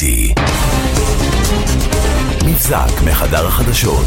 איתי. מבזק מחדר החדשות.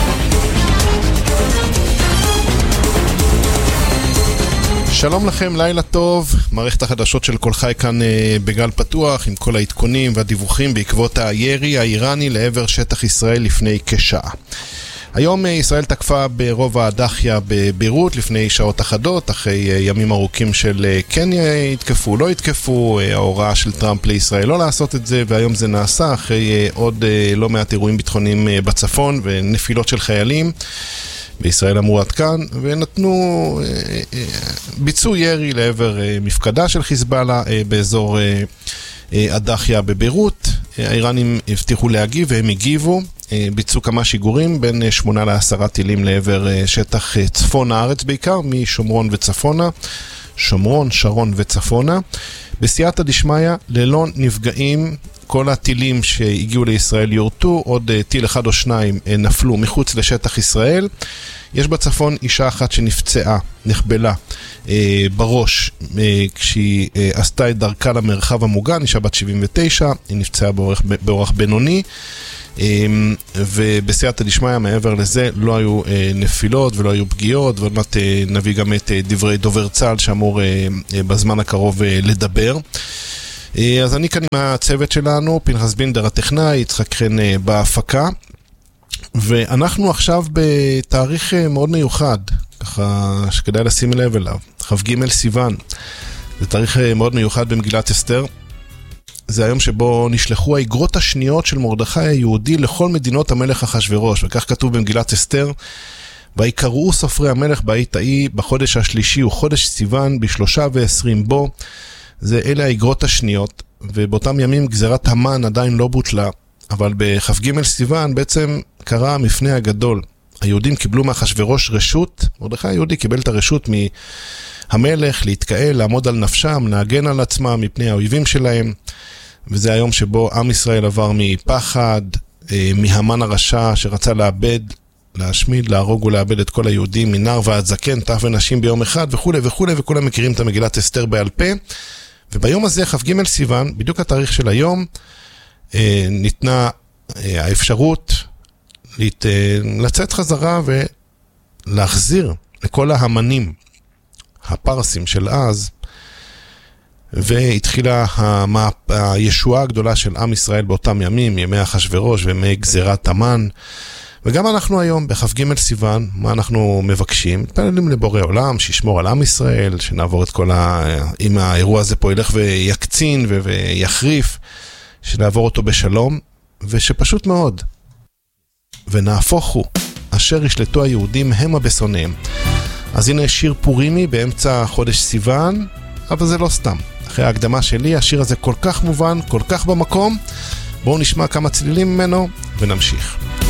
שלום לכם, לילה טוב. מערכת החדשות של כל חי כאן בגל פתוח עם כל העדכונים והדיווחים בעקבות הירי האיראני לעבר שטח ישראל לפני כשעה. היום ישראל תקפה ברובע הדחיה בביירות לפני שעות אחדות, אחרי ימים ארוכים של כן יתקפו, לא יתקפו, ההוראה של טראמפ לישראל לא לעשות את זה, והיום זה נעשה אחרי עוד לא מעט אירועים ביטחוניים בצפון ונפילות של חיילים. בישראל אמרו עד כאן, ונתנו ביצוע ירי לעבר מפקדה של חיזבאללה באזור הדחיה בביירות. האיראנים הבטיחו להגיב והם הגיבו, ביצעו כמה שיגורים בין 8 ל10 טילים לעבר שטח צפון הארץ בעיקר, משומרון וצפונה, שומרון, שרון וצפונה. בסייעתא דשמיא ללא נפגעים, כל הטילים שהגיעו לישראל יורטו, עוד טיל אחד או שניים נפלו מחוץ לשטח ישראל. יש בצפון אישה אחת שנפצעה, נחבלה בראש כשהיא עשתה את דרכה למרחב המוגן, אישה בת 79, היא נפצעה באורח בינוני, ובסייעתא דשמיא מעבר לזה לא היו נפילות ולא היו פגיעות, ועוד מעט נביא גם את דברי דובר צה"ל שאמור בזמן הקרוב לדבר. אז אני כאן עם הצוות שלנו, פנחס בינדר הטכנאי, יצחק חן בהפקה, ואנחנו עכשיו בתאריך מאוד מיוחד, ככה שכדאי לשים לב אליו, כ"ג סיוון. זה תאריך מאוד מיוחד במגילת אסתר. זה היום שבו נשלחו האיגרות השניות של מרדכי היהודי לכל מדינות המלך אחשוורוש, וכך כתוב במגילת אסתר: ויקראו סופרי המלך בעת ההיא בחודש השלישי וחודש סיוון ב23 בו. אלה האיגרות השניות, ובאותם ימים גזירת המן עדיין לא בוטלה, אבל בכ"ג סיוון בעצם קרה המפנה הגדול. היהודים קיבלו מאחשוורוש רשות, מרדכי היהודי קיבל את הרשות מהמלך להתקהל, לעמוד על נפשם, להגן על עצמם מפני האויבים שלהם, וזה היום שבו עם ישראל עבר מפחד, מהמן הרשע שרצה לאבד, להשמיד, להרוג ולאבד את כל היהודים, מנער ועד זקן, טף ונשים ביום אחד וכו' וכו', וכולם מכירים את המגילת אסתר בעל פה. וביום הזה, כ"ג סיוון, בדיוק התאריך של היום, ניתנה האפשרות לצאת חזרה ולהחזיר לכל ההמנים, הפרסים של אז, והתחילה הישועה הגדולה של עם ישראל באותם ימים, ימי אחשוורוש וימי גזירת המן. וגם אנחנו היום, בכ"ג סיוון, מה אנחנו מבקשים? מתפללים לבורא עולם, שישמור על עם ישראל, שנעבור את כל אם האירוע הזה פה ילך ויקצין ויחריף, שנעבור אותו בשלום, ושפשוט מאוד, ונהפוך הוא, אשר ישלטו היהודים המה בשונאיהם. אז הנה שיר פורימי באמצע חודש סיוון, אבל זה לא סתם. אחרי ההקדמה שלי, השיר הזה כל כך מובן, כל כך במקום. בואו נשמע כמה צלילים ממנו ונמשיך.